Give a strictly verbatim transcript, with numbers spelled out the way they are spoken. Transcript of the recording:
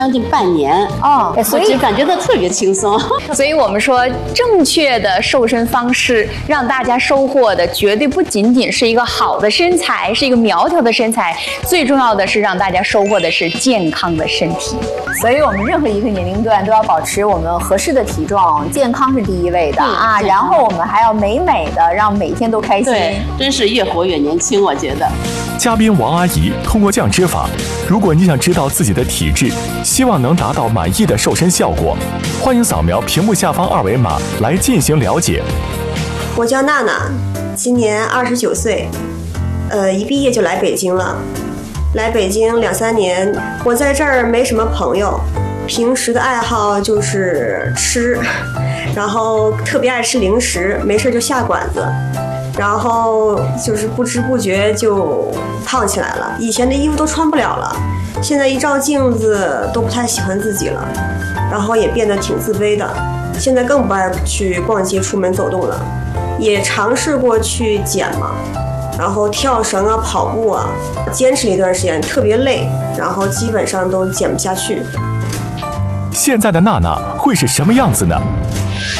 将近半年哦，所以就感觉到特别轻松。 所以我们说，正确的瘦身方式，让大家收获的绝对不仅仅是一个好的身材，是一个苗条的身材，最重要的是让大家收获的是健康的身体。所以我们任何一个年龄段都要保持我们合适的体重，健康是第一位的啊。然后我们还要美美的，让每天都开心。 对，真是越活越年轻，我觉得。 嘉宾王阿姨通过降脂法，如果你想知道自己的体质，希望能达到满意的瘦身效果，欢迎扫描屏幕下方二维码来进行了解。 我叫娜娜，今年二十九岁，呃，一毕业就来北京了。来北京两三年，我在这儿没什么朋友，平时的爱好就是吃，然后特别爱吃零食，没事就下馆子。然后就是不知不觉就胖起来了，以前的衣服都穿不了了，现在一照镜子都不太喜欢自己了，然后也变得挺自卑的，现在更不爱去逛街出门走动了，也尝试过去减嘛，然后跳绳啊跑步啊，坚持了一段时间特别累，然后基本上都减不下去。 现在的娜娜会是什么样子呢？